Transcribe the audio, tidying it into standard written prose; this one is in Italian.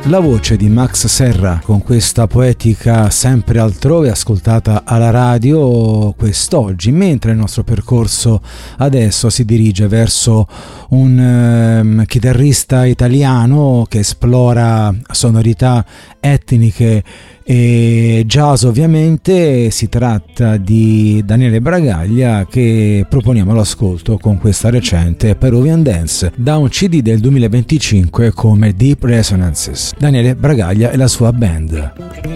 La voce di Max Serra con questa poetica sempre altrove ascoltata alla radio quest'oggi, mentre il nostro percorso adesso si dirige verso un chitarrista italiano che esplora sonorità etniche e jazz. Ovviamente si tratta di Daniele Bragaglia, che proponiamo all'ascolto con questa recente Peruvian Dance da un CD del 2025 come Deep Resonances. Daniele Bragaglia e la sua band.